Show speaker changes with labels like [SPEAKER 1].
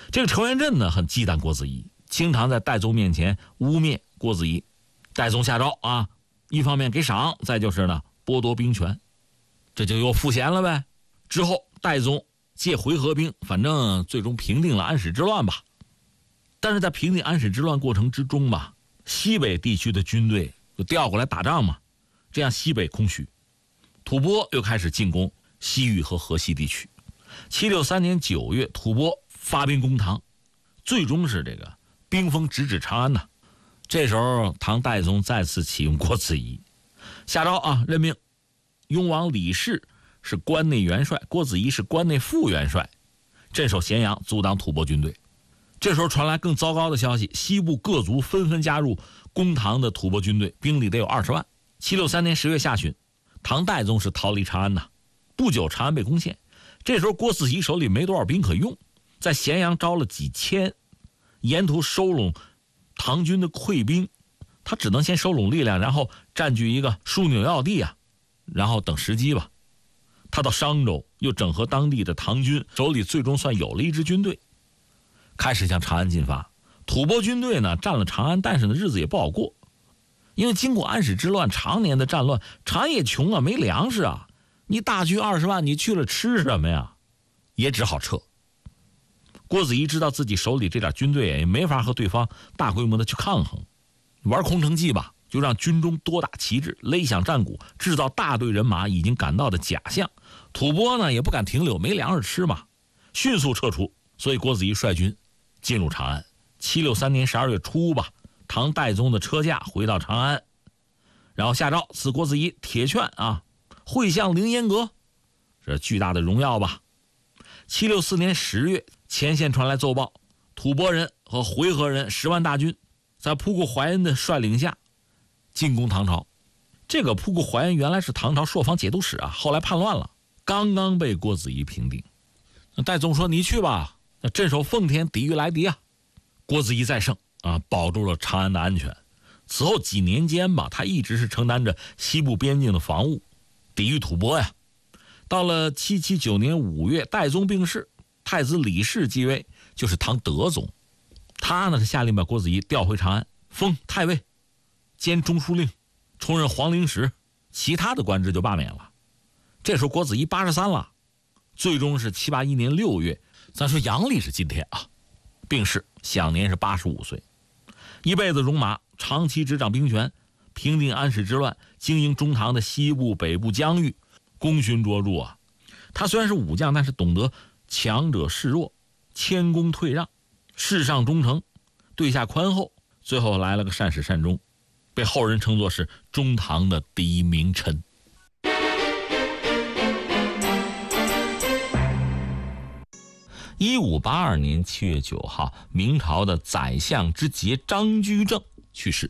[SPEAKER 1] 这个程元振呢很忌惮郭子仪，经常在戴宗面前污蔑郭子仪。戴宗下诏啊，一方面给赏，再就是呢剥夺兵权，这就又赋闲了呗。之后戴宗借回纥兵，反正最终平定了安史之乱吧。但是在平定安史之乱过程之中吧，西北地区的军队就调过来打仗嘛，这样西北空虚，吐蕃又开始进攻西域和河西地区。763年9月，吐蕃发兵攻唐，最终是这个兵锋直指长安呐。这时候唐代宗再次启用郭子仪，下诏啊，任命雍王李氏是关内元帅，郭子仪是关内副元帅，镇守咸阳，阻挡吐蕃军队。这时候传来更糟糕的消息，西部各族纷纷加入攻唐的吐蕃军队，兵力得有20万。763年10月下旬，唐代宗是逃离长安呐，不久长安被攻陷。这时候郭子仪手里没多少兵可用，在咸阳招了几千，沿途收拢唐军的溃兵，他只能先收拢力量，然后占据一个枢纽要地啊，然后等时机吧。他到商州又整合当地的唐军，手里最终算有了一支军队，开始向长安进发。吐蕃军队呢占了长安，但是呢日子也不好过，因为经过安史之乱常年的战乱，长安也穷啊，没粮食啊，你大军20万，你去了吃什么呀？也只好撤。郭子仪知道自己手里这点军队也没法和对方大规模的去抗衡，玩空城计吧，就让军中多打旗帜，擂响战鼓，制造大队人马已经赶到的假象。吐蕃呢也不敢停留，没粮食吃嘛，迅速撤出。所以郭子仪率军进入长安。763年12月初吧，唐代宗的车驾回到长安，然后下诏赐郭子仪铁券啊，会向凌烟阁，这巨大的荣耀吧。764年10月，前线传来奏报，吐蕃人和回纥人10万大军在扑固怀恩的率领下进攻唐朝。这个扑固怀恩原来是唐朝朔方节度使啊，后来叛乱了，刚刚被郭子仪平定。戴宗说你去吧，镇守奉天，抵御来敌啊。郭子仪再胜啊，保住了长安的安全。此后几年间吧，他一直是承担着西部边境的防务，抵御吐蕃呀。到了779年5月，戴宗病逝，太子李氏继位，就是唐德宗。他呢是下令把郭子仪调回长安，封太尉，兼中书令，充任皇陵使，其他的官职就罢免了。这时候郭子仪83了，最终是781年6月，咱说阳历是今天啊，病逝，享年是85岁。一辈子戎马，长期执掌兵权，平定安史之乱，经营中唐的西部北部疆域，功勋卓著啊。他虽然是武将，但是懂得强者示弱，谦恭退让，事上忠诚，对下宽厚，最后来了个善始善终，被后人称作是中唐的第一名臣。1582年7月9号，明朝的宰相之杰张居正去世。